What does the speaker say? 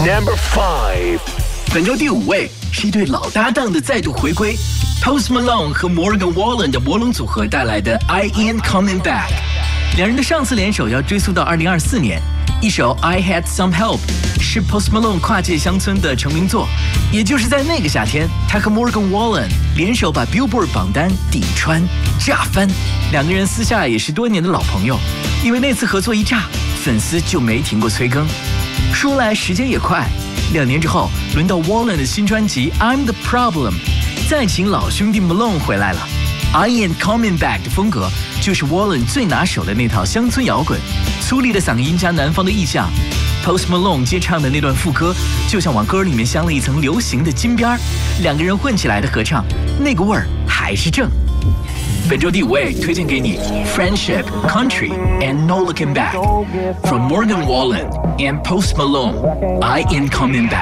Number 5。 本周第5位是一对老搭档的再度回归 ，Post Malone 和 Morgan Wallen 的魔龙组合带来的 I Ain't Coming Back。两人的上次联手要追溯到2024年，一首 I Had Some Help 是 Post Malone 跨界乡村的成名作，也就是在那个夏天，他和 Morgan Wallen 联手把 Billboard 榜单顶穿炸翻。两个人私下也是多年的老朋友，因为那次合作一炸，粉丝就没停过催更。说来时间也快，2年之后，轮到 Wallen 的新专辑 I'm the Problem， 再请老兄弟 Malone 回来了。I Ain't Coming Back 的风格就是 Wallen 最拿手的那套乡村摇滚，粗粝的嗓音加南方的意象。Post Malone 接唱的那段副歌，就像往歌里面镶了一层流行的金边儿，两个人混起来的合唱，那个味儿还是正。本周第5位推荐给你 Friendship, Country and No Looking Back from Morgan Wallen and Post Malone. I Ain't Coming Back.